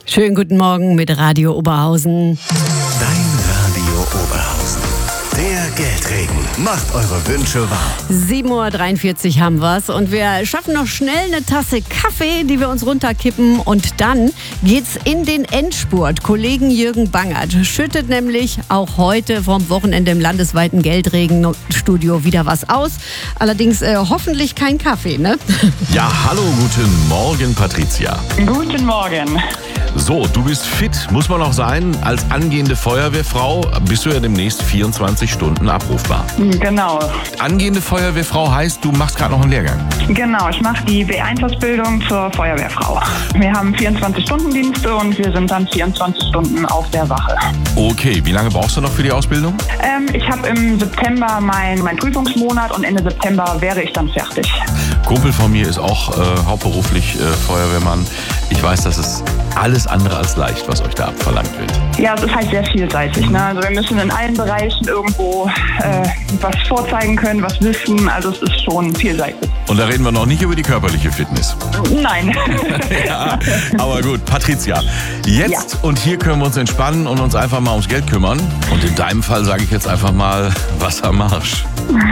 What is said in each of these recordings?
Schönen guten Morgen mit Radio Oberhausen. Dein Radio Oberhausen. Der Geldregen macht eure Wünsche wahr. 7.43 Uhr haben wir's und wir schaffen noch schnell eine Tasse Kaffee, die wir uns runterkippen, und dann geht's in den Endspurt. Kollegen Jürgen Bangert schüttet nämlich auch heute vom Wochenende im landesweiten Geldregenstudio wieder was aus. Allerdings hoffentlich kein Kaffee, ne? Ja, hallo, guten Morgen, Patricia. Guten Morgen. So, du bist fit, muss man auch sein. Als angehende Feuerwehrfrau bist du ja demnächst 24 Stunden abrufbar. Genau. Angehende Feuerwehrfrau heißt, du machst gerade noch einen Lehrgang. Genau, ich mache die B1-Ausbildung zur Feuerwehrfrau. Wir haben 24-Stunden-Dienste und wir sind dann 24 Stunden auf der Wache. Okay, wie lange brauchst du noch für die Ausbildung? Ich habe im September mein Prüfungsmonat und Ende September wäre ich dann fertig. Kumpel von mir ist auch hauptberuflich Feuerwehrmann. Ich weiß, das ist alles andere als leicht, was euch da abverlangt wird. Ja, es ist halt sehr vielseitig. Ne? Also wir müssen in allen Bereichen irgendwo was vorzeigen können, was wissen. Also es ist schon vielseitig. Und da reden wir noch nicht über die körperliche Fitness. Nein. Ja, aber gut, Patricia, jetzt und hier können wir uns entspannen und uns einfach mal ums Geld kümmern. Und in deinem Fall sage ich jetzt einfach mal Wassermarsch.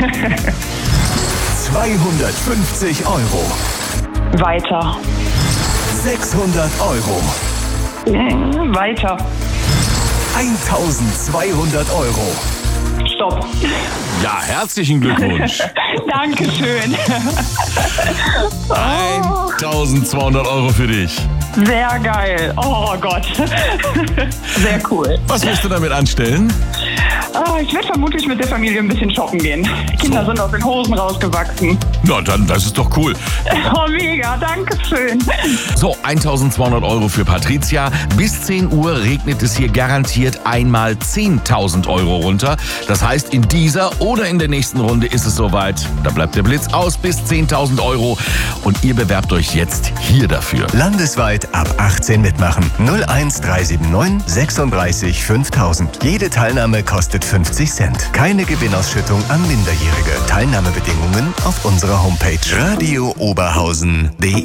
250 Euro. Weiter. 600 Euro. Weiter. 1200 Euro. Stopp. Ja, herzlichen Glückwunsch. Dankeschön. 1200 Euro für dich. Sehr geil. Oh Gott. Sehr cool. Was wirst du damit anstellen? Ich werde vermutlich mit der Familie ein bisschen shoppen gehen. Die Kinder sind aus den Hosen rausgewachsen. Na dann, das ist doch cool. Oh, mega. Dankeschön. So, 1200 Euro für Patricia. Bis 10 Uhr regnet es hier garantiert einmal 10.000 Euro runter. Das heißt, in dieser oder in der nächsten Runde ist es soweit. Da bleibt der Blitz aus bis 10.000 Euro. Und ihr bewerbt euch jetzt hier dafür. Landesweit ab 18 mitmachen. 01379 36 5000. Jede Teilnahme kostet 50 Cent. Keine Gewinnausschüttung an Minderjährige. Teilnahmebedingungen auf unserer Homepage radiooberhausen.de.